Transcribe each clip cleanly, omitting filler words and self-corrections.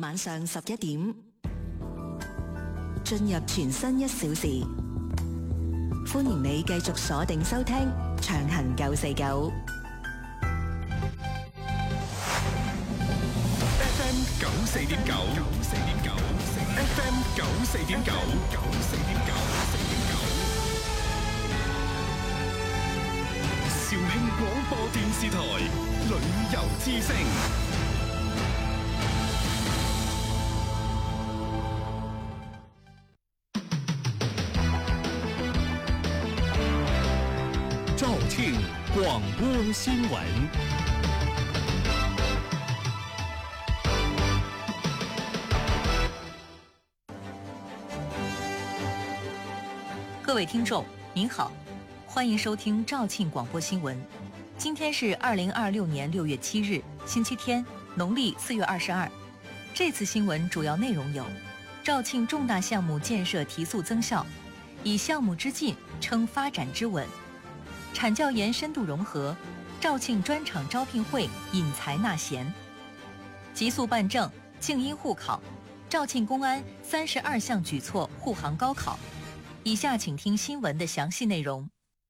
晚上11點，進入全新1小時，歡迎你繼續鎖定收聽長行949 FM 94.9 FM 94.9肇慶廣播電視台旅遊之聲。肇慶廣播新聞。 各位听众您好，欢迎收听肇庆广播新闻。今天是2026年6月7日，星期天，农历4月22。这次新闻主要内容有：肇庆重大项目建设提速增效，以项目之进称发展之稳；产教研深度融合，肇庆专场招聘会引才纳贤；急速办证，静音互考，肇庆公安32项举措护航高考。以下请听新闻的详细内容。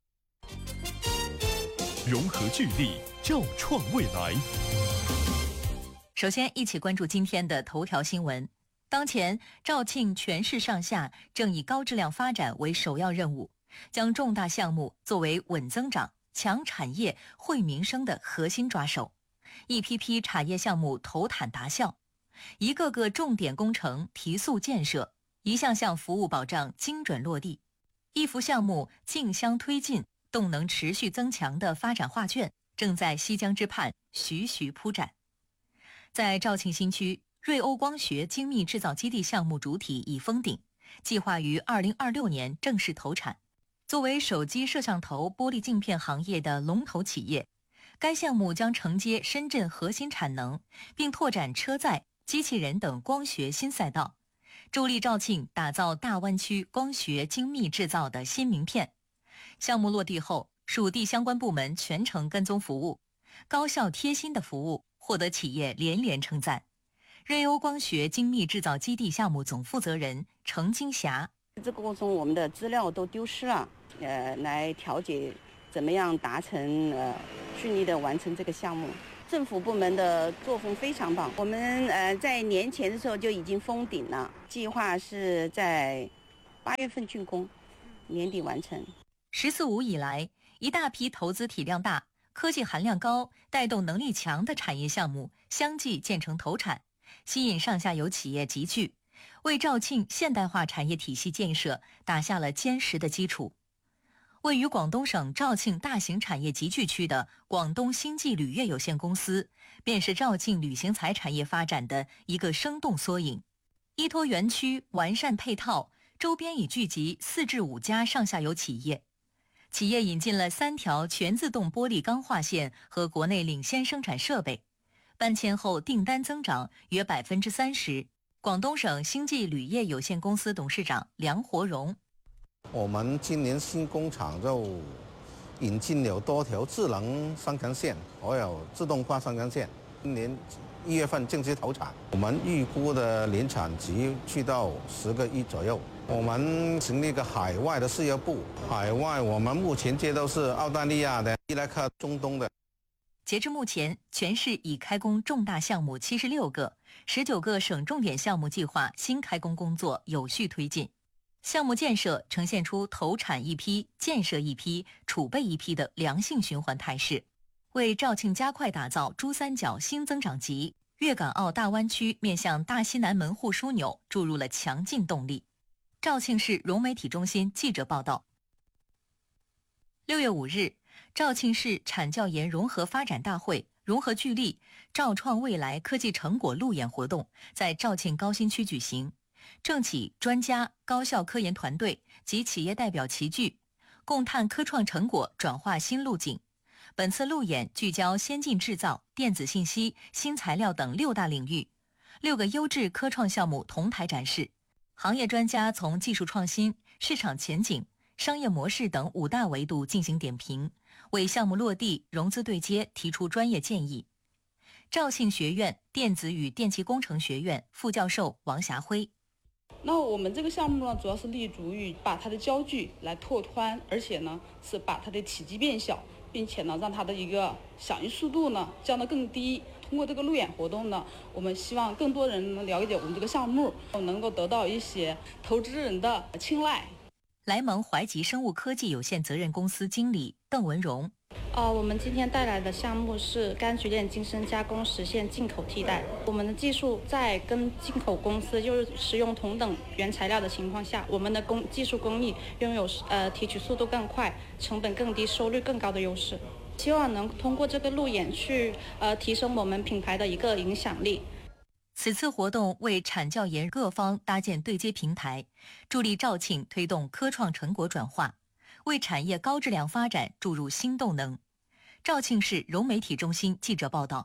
融合聚力，肇创未来。 首先，一起关注今天的头条新闻。当前，肇庆全市上下正以高质量发展为首要任务，将重大项目作为稳增长、强产业、惠民生的核心抓手，一批批产业项目投产达效，一个个重点工程提速建设，一项项服务保障精准落地，一幅项目竞相推进、动能持续增强的发展画卷正在西江之畔徐徐铺展。在肇庆新区，瑞欧光学精密制造基地项目主体已封顶，计划于2026年正式投产。作为手机摄像头玻璃镜片行业的龙头企业，该项目将承接深圳核心产能，并拓展车载、机器人等光学新赛道，助力肇庆打造大湾区光学精密制造的新名片。项目落地后，属地相关部门全程跟踪服务，高效贴心的服务获得企业连连称赞。瑞欧光学精密制造基地项目总负责人程金霞： 这个过程我们的资料都丢失了，来调解怎么样达成顺利的完成这个项目。政府部门的作风非常棒，我们在年前的时候就已经封顶了，计划是在8月份竣工，年底完成。 “14·5”以来，一大批投资体量大、科技含量高、带动能力强的产业项目相继建成投产，吸引上下游企业集聚，为肇庆现代化产业体系建设打下了坚实的基础。位于广东省肇庆大型产业集聚区的广东星际旅业有限公司，便是肇庆旅行财产业发展的一个生动缩影。依托园区完善配套，周边已聚集4至5家上下游企业。企业引进了3条全自动玻璃钢化线和国内领先生产设备，搬迁后订单增长约30%。广东省星际旅业有限公司董事长梁活荣： 我们今年新工厂就引进了多条智能生产线，还有自动化生产线。今年1月份正式投产，我们预估的年产值去到10个亿左右。我们成立一个海外的事业部，海外我们目前接都是澳大利亚的、伊拉克、中东的。 截至目前，全市已开工重大项目76个，19个省重点项目计划新开工工作有序推进。项目建设呈现出投产一批、建设一批、储备一批的良性循环态势，为肇庆加快打造珠三角新增长极、粤港澳大湾区面向大西南门户枢纽注入了强劲动力。肇庆市融媒体中心记者报道。6月5日，肇庆市产教研融合发展大会融合聚力，肇创未来科技成果路演活动在肇庆高新区举行。政企、专家、高校科研团队及企业代表齐聚，共探科创成果转化新路径。本次路演聚焦先进制造、电子信息、新材料等6大领域，6个优质科创项目同台展示。行业专家从技术创新、市场前景、商业模式等5大维度进行点评，为项目落地、融资对接提出专业建议。 肇庆学院电子与电气工程学院副教授王霞辉。 那我们这个项目呢，主要是立足于把它的焦距来拓宽，而且呢是把它的体积变小，并且呢让它的一个响应速度呢降得更低。通过这个路演活动呢，我们希望更多人能了解我们这个项目，能够得到一些投资人的青睐。 莱蒙怀集生物科技有限责任公司经理邓文荣。 我们今天带来的项目是柑橘链精深加工，实现进口替代。我们的技术在跟进口公司就是使用同等原材料的情况下，我们的技术工艺拥有提取速度更快、成本更低、收率更高的优势。希望能通过这个路演去提升我们品牌的一个影响力。 此次活动为产教研各方搭建对接平台，助力肇庆推动科创成果转化，为产业高质量发展注入新动能。肇庆市融媒体中心记者报道。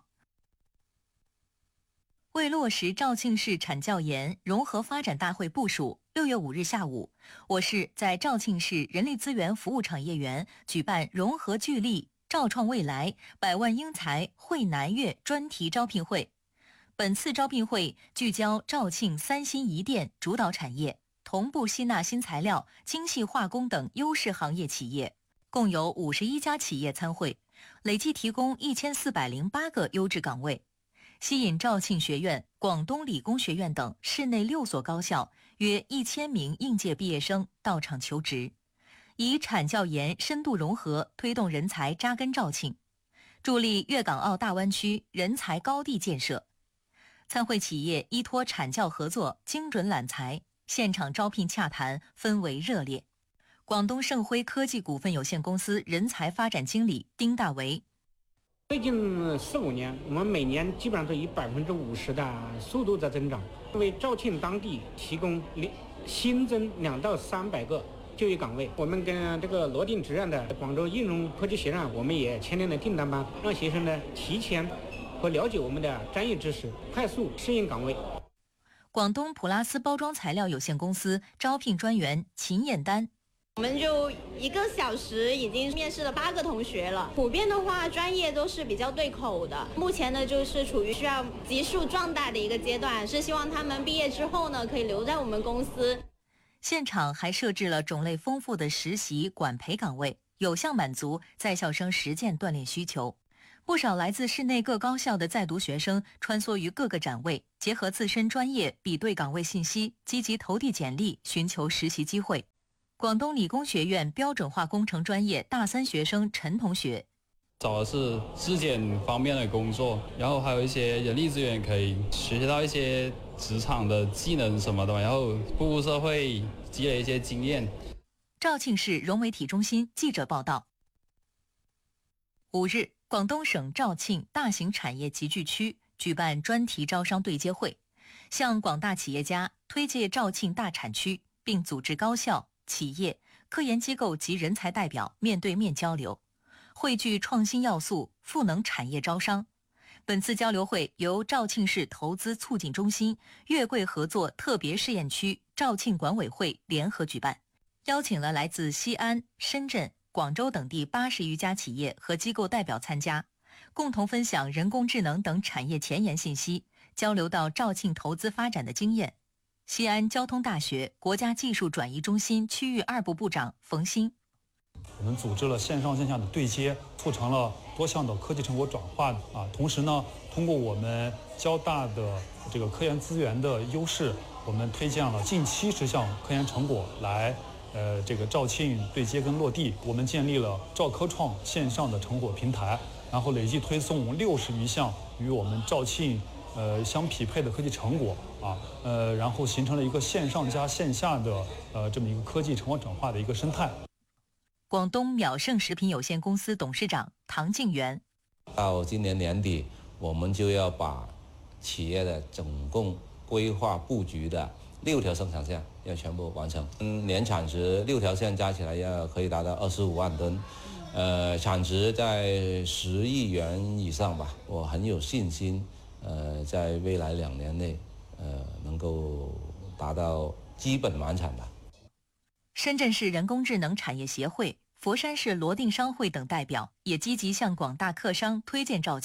为落实肇庆市产教研融合发展大会部署，6月5日下午，我市在肇庆市人力资源服务产业园举办融合聚力、肇创未来、百万英才汇南粤专题招聘会。本次招聘会聚焦肇庆3新1电主导产业，同步吸纳新材料、精细化工等优势行业企业，共有51家企业参会，累计提供1408个优质岗位，吸引肇庆学院、广东理工学院等市内6所高校约1000名应届毕业生到场求职，以产教研深度融合推动人才扎根肇庆，助力粤港澳大湾区人才高地建设。参会企业依托产教合作，精准揽才，现场招聘洽谈氛围热烈。广东盛辉科技股份有限公司人才发展经理丁大为： 最近4、5年，我们每年基本上都以50%的速度在增长，为肇庆当地提供新增200到300个就业岗位。我们跟这个罗定直院的广州应用科技学院，我们也签订了订单班，让学生呢提前和了解我们的专业知识，快速适应岗位。 广东普拉斯包装材料有限公司招聘专员秦燕丹： 我们就1个小时已经面试了8个同学了，普遍的话专业都是比较对口的。目前呢就是处于需要急速壮大的一个阶段，是希望他们毕业之后呢可以留在我们公司。 现场还设置了种类丰富的实习管培岗位，有效满足在校生实践锻炼需求。不少来自市内各高校的在读学生穿梭于各个展位，结合自身专业比对岗位信息，积极投递简历寻求实习机会。广东理工学院标准化工程专业大3学生陈同学： 找的是质检方面的工作，然后还有一些人力资源可以学习到一些职场的技能什么的，然后步入社会积累一些经验。 肇庆市融媒体中心记者报道。5日，广东省肇庆大型产业集聚区举办专题招商对接会，向广大企业家推介肇庆大产区，并组织高校、企业、科研机构及人才代表面对面交流，汇聚创新要素，赋能产业招商。本次交流会由肇庆市投资促进中心、粤桂合作特别试验区、肇庆管委会联合举办，邀请了来自西安、深圳、广州等地80余家企业和机构代表参加，共同分享人工智能等产业前沿信息，交流到肇庆投资发展的经验。西安交通大学国家技术转移中心区域2部部长冯鑫： 我们组织了线上线下的对接，促成了多项的科技成果转化同时呢，通过我们交大的这个科研资源的优势，我们推荐了近70项科研成果来这个肇庆对接跟落地。我们建立了肇科创线上的成果平台，然后累计推送60余项与我们肇庆相匹配的科技成果然后形成了一个线上加线下的这么一个科技成果转化的一个生态。 广东淼盛食品有限公司董事长唐静元： 到今年年底，我们就要把企业的总共规划布局的6条生产线要全部完成，年产值6条线加起来要可以达到25万吨，产值在10亿元以上吧。我很有信心，在未来2年内，能够达到基本完产吧。 深圳市人工智能产业协会、佛山市罗定商会等代表也积极向广大客商推荐肇庆，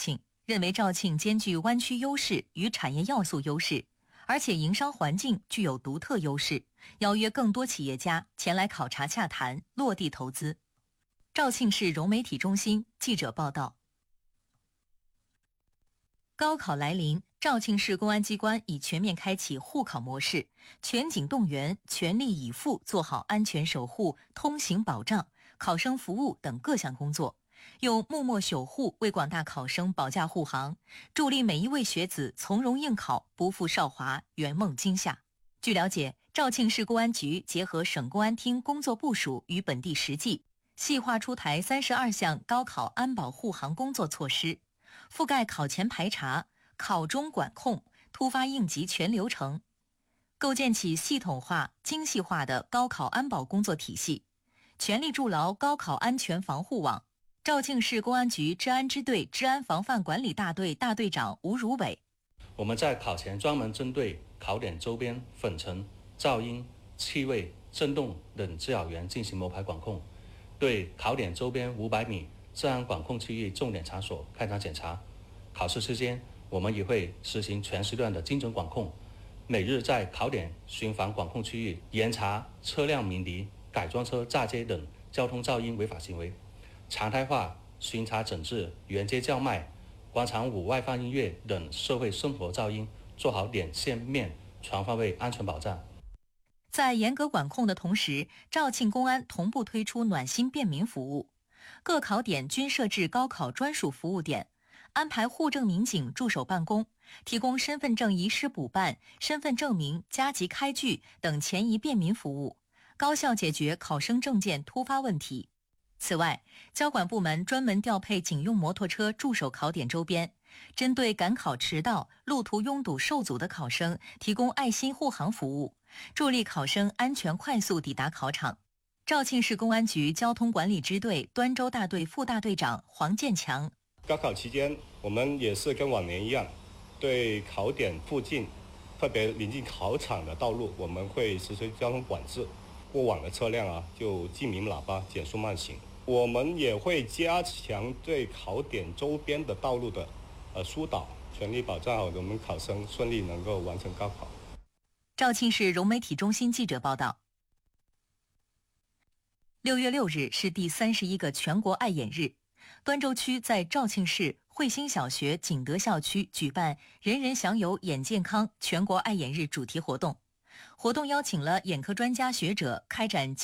认为肇庆兼具湾区优势与产业要素优势，而且营商环境具有独特优势，邀约更多企业家前来考察洽谈，落地投资。肇庆市融媒体中心记者报道。高考来临，肇庆市公安机关已全面开启护考模式，全警动员，全力以赴做好安全守护、通行保障、考生服务等各项工作，用默默守护为广大考生保驾护航，助力每一位学子从容应考，不负韶华，圆梦今夏。据了解，肇庆市公安局结合省公安厅工作部署与本地实际，细化出台32项高考安保护航工作措施，覆盖考前排查、考中管控、突发应急全流程，构建起系统化、精细化的高考安保工作体系，全力筑牢高考安全防护网。肇庆市公安局治安支队治安防范管理大队大队长吴如伟： 我们在考前专门针对考点周边粉尘、噪音、气味、震动等滋扰源进行摸排管控，对考点周边500米治安管控区域重点场所开展检查。考试期间，我们也会实行全时段的精准管控，每日在考点巡防管控区域严查车辆鸣笛、改装车炸街等交通噪音违法行为，常态化巡查整治沿街叫卖、广场舞外放音乐等社会生活噪音，做好点线面全方位安全保障。 在严格管控的同时，肇庆公安同步推出暖心便民服务，各考点均设置高考专属服务点，安排户政民警驻守办公，提供身份证遗失补办、身份证明加急开具等前移便民服务，高效解决考生证件突发问题。此外，交管部门专门调配警用摩托车驻守考点周边，针对赶考迟到、路途拥堵受阻的考生提供爱心护航服务，助力考生安全快速抵达考场。肇庆市公安局交通管理支队端州大队副大队长黄建强： 高考期间，我们也是跟往年一样，对考点附近，特别临近考场的道路，我们会实施交通管制，过往的车辆就记鸣喇叭，减速慢行。我们也会加强对考点周边的道路的疏导，全力保障好我们考生顺利能够完成高考。 肇庆市融媒体中心记者报道。6月6日是第31个全国爱眼日，端州区在肇庆市汇兴小学景德校区举办“人人享有眼健康”全国爱眼日主题活动。活动邀请了眼科专家学者开展